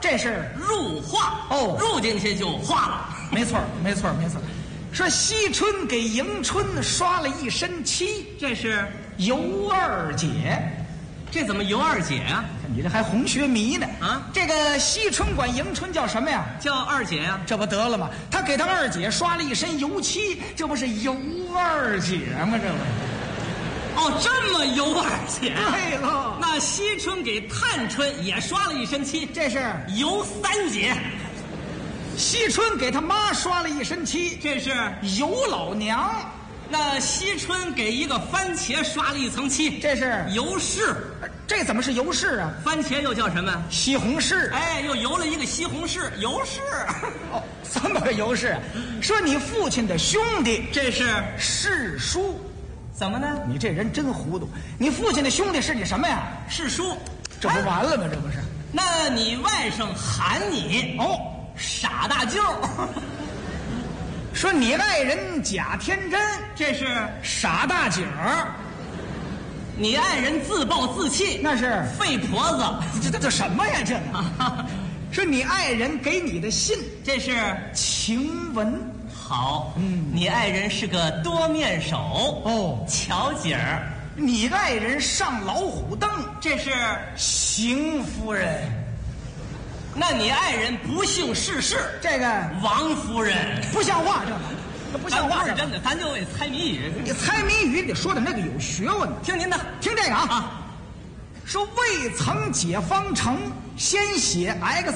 这是入画哦， 入进去就画了。 没错，没错，没错。说惜春给迎春刷了一身漆， 这是尤二姐。 这怎么尤二姐啊？ 你这还红学迷呢啊！这个惜春管迎春叫什么呀？ 叫二姐呀。 这不得了吗？他给他二姐刷了一身油漆，这不是尤二姐吗？这不。 哦，这么尤二姐。 对了， 那惜春给探春也刷了一身漆， 这是尤三姐。 惜春给他妈刷了一身漆， 这是尤老娘。 那惜春给一个番茄刷了一层漆， 这是尤氏。 这怎么是尤氏啊？ 番茄又叫什么？ 西红柿。 哎，又游了一个西红柿，尤氏。 哦，这么个尤氏。说你父亲的兄弟， 这是世叔。 怎么呢？ 你这人真糊涂。你父亲的兄弟是你什么呀？ 世叔。 这不完了吗？这不是？ 那你外甥喊你哦， 傻大舅。 说你爱人贾天真， 这是傻大姐儿。 你爱人自暴自弃， 那是废婆子。 这什么呀？这个说你爱人给你的信， 这是晴雯。 好，你爱人是个多面手哦， 巧姐儿。 你爱人上老虎凳， 这是邢夫人。 那你爱人不幸逝世， 这个王夫人。 不像话，这不像话。 是真的，咱就为猜谜语。 你猜谜语得说的那个有学问。 听您的， 听这个啊。说未曾解方程，先写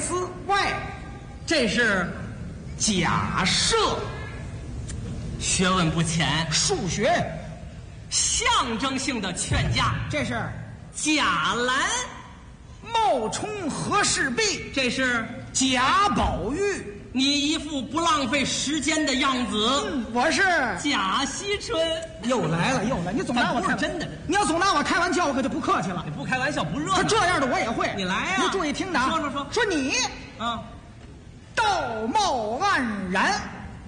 XY， 这是假设。 学问不浅。 数学象征性的劝架， 这是贾兰。 冒充和氏璧， 这是贾宝玉。 你一副不浪费时间的样子。 我是贾惜春。 又来了，又来！你总拿我不是真的， 你要总拿我开玩笑，我可就不客气了。 你不开玩笑不热闹。 他这样的我也会。 你来呀！ 你注意听着啊！说你道貌岸然，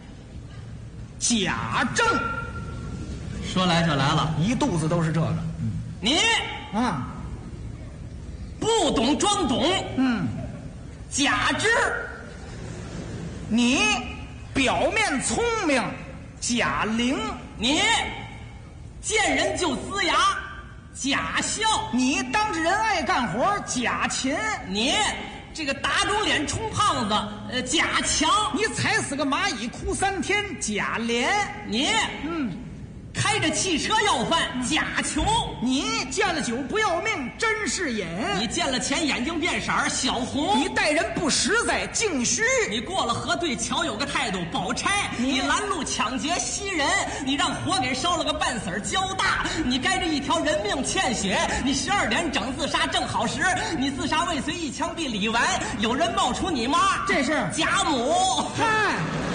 贾政。 说来就来了， 一肚子都是这个。 你不懂装懂。贾芝。 你表面聪明，贾玲。 你见人就呲牙，贾笑。 你当着人爱干活，贾勤。 你这个打肿脸充胖子，贾强。 你踩死个蚂蚁哭3天，贾琏。 你开着汽车要饭，贾穷。 你见了酒不要命，甄士隐。 你见了钱眼睛变色儿，小红。 你待人不实在，敬虚。 你过了河对桥有个态度，宝钗。你拦路抢劫袭人，你让火给烧了个半死儿，交大。你该着一条人命欠血，你12点整自杀正好时，你自杀未遂一枪毙李纨，有人冒出你妈， 这是贾母。 嗨。